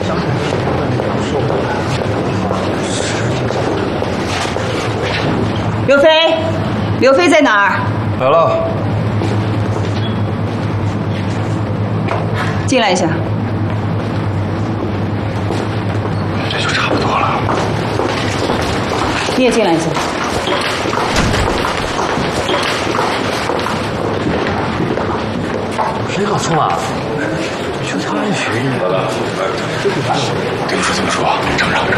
刘飞，刘飞在哪儿？ 来了。 进来一下。 这就差不多了。 你也进来一下。 谁搞错了？就他学的。我跟你说怎么说，厂长。